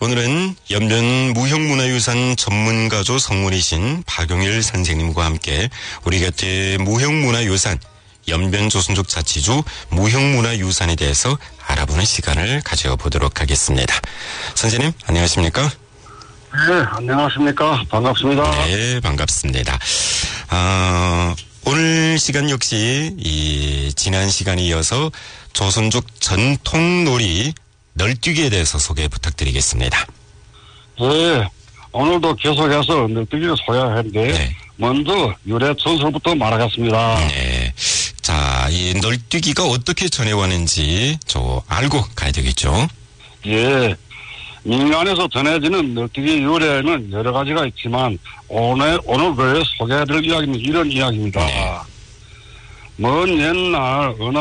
오늘은 연변 무형문화유산 전문가조 성문이신 박용일 선생님과 함께 우리 곁에 무형문화유산, 연변 조선족 자치주 무형문화유산에 대해서 알아보는 시간을 가져보도록 하겠습니다. 선생님, 안녕하십니까? 네, 안녕하십니까. 반갑습니다. 네, 반갑습니다. 오늘 시간 역시 지난 시간에 이어서 조선족 전통놀이 널뛰기에 대해서 소개 부탁드리겠습니다. 네, 오늘도 계속해서 널뛰기를 소개하는데 네. 먼저 유래 전설부터 말하겠습니다. 네. 자, 이 널뛰기가 어떻게 전해왔는지 알고 가야 되겠죠? 예, 민간에서 전해지는 널뛰기 유래는 여러 가지가 있지만 오늘 소개해드릴 이야기는 이런 이야기입니다. 네. 먼 옛날 어느